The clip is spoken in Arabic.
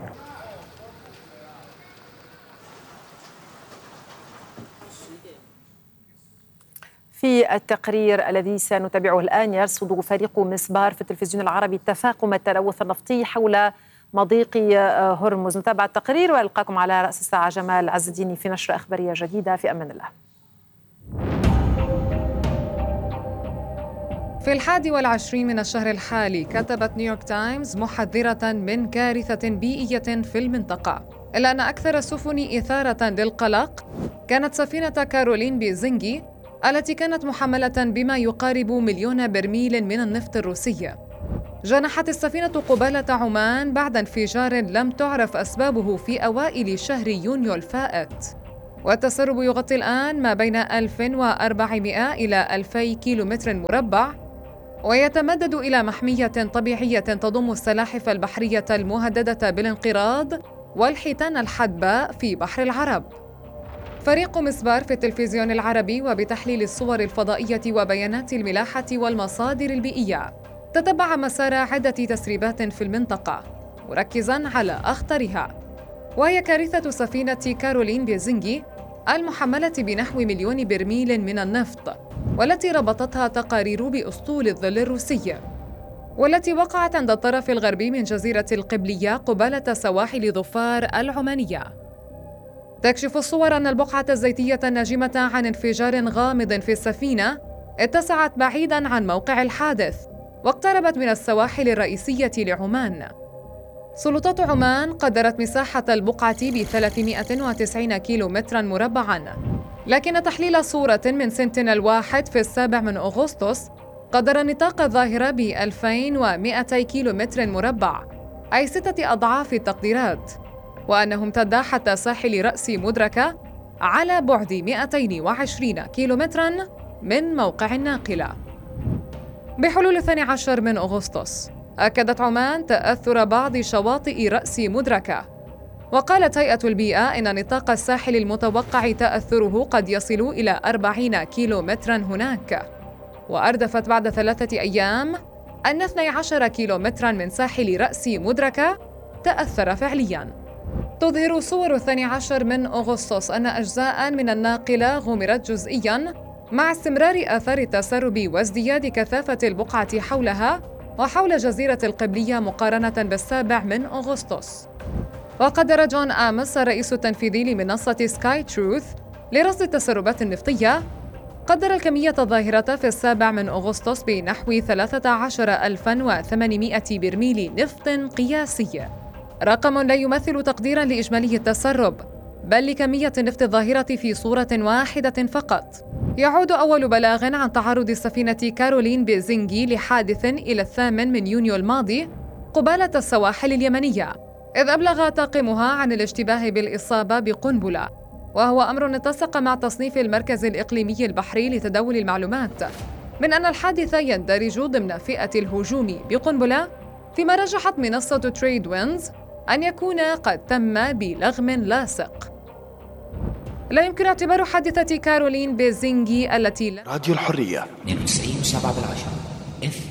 في التقرير الذي سنتابعه الآن يرصد فريق مسبار في التلفزيون العربي تفاقم التلوث النفطي حول مضيق هرمز. نتابع التقرير وألقاكم على رأس الساعة جمال عز الدين في نشرة أخبارية جديدة. في أمان الله. في 21 من الشهر الحالي كتبت نيويورك تايمز محذرة من كارثة بيئية في المنطقة، إلا أن أكثر السفن إثارة للقلق كانت سفينة كارولين بيزنجي التي كانت محملة بما يقارب 1,000,000 برميل من النفط الروسي. جنحت السفينة قبالة عمان بعد انفجار لم تعرف أسبابه في أوائل شهر يونيو الفائت، والتسرب يغطي الآن ما بين 1400 إلى 2000 كيلومتر مربع، ويتمدد إلى محمية طبيعية تضم السلاحف البحرية المهددة بالانقراض والحيتان الحدباء في بحر العرب. فريق مسبار في التلفزيون العربي وبتحليل الصور الفضائية وبيانات الملاحة والمصادر البيئية تتبع مسار عدة تسريبات في المنطقة مركزاً على أخطرها، وهي كارثة سفينة كارولين بيزنجي المحملة بنحو 1,000,000 برميل من النفط، والتي ربطتها تقارير بأسطول الظل الروسي، والتي وقعت عند الطرف الغربي من جزيرة القبلية قبالة سواحل ظفار العمانية. تكشف الصور أن البقعة الزيتية الناجمة عن انفجار غامض في السفينة اتسعت بعيداً عن موقع الحادث واقتربت من السواحل الرئيسية لعمان. سلطات عمان قدرت مساحة البقعة ب390 كيلومتراً مربعاً، لكن تحليل صورة من سنتينل 1 في 7 أغسطس قدر نطاق الظاهرة ب2100 كيلومتر مربع، أي 6 أضعاف التقديرات، وأنه امتد حتى ساحل رأس مدركة على بعد 220 كيلومتراً من موقع الناقلة. بحلول 12 من أغسطس أكدت عمان تأثر بعض شواطئ رأس مدركة، وقالت هيئة البيئة إن نطاق الساحل المتوقع تأثره قد يصل إلى 40 كيلومتراً هناك، وأردفت بعد 3 أيام أن 12 كيلومتراً من ساحل رأس مدركة تأثر فعلياً. تظهر صور 12 من أغسطس أن أجزاء من الناقلة غمرت جزئياً مع استمرار آثار التسرب وازدياد كثافة البقعة حولها وحول جزيرة القبلية مقارنة ب7 من أغسطس. وقدر جون آمس الرئيس التنفيذي لمنصة سكاي تروث لرصد التسربات النفطية قدر الكمية الظاهرة في 7 من أغسطس بنحو 13,800 برميل نفط قياسي، رقم لا يمثل تقديراً لإجمالي التسرب بل لكمية النفط الظاهرة في صورة واحدة فقط. يعود أول بلاغ عن تعرض السفينة كارولين بيزنجي لحادث إلى 8 من يونيو الماضي قبالة السواحل اليمنية، إذ أبلغ طاقمها عن الاشتباه بالإصابة بقنبلة، وهو أمر اتسق مع تصنيف المركز الإقليمي البحري لتداول المعلومات من أن الحادث يندرج ضمن فئة الهجوم بقنبلة، فيما رجحت منصة تريد وينز أن يكون قد تم بلغم لاصق. لا يمكن اعتبار حادثة كارولين بيزنجي التي راديو الحرية 92.7